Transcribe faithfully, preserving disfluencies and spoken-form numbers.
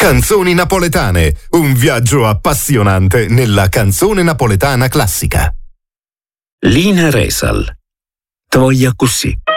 Canzoni napoletane, un viaggio appassionante nella canzone napoletana classica. Lina Resal, Tvoja così.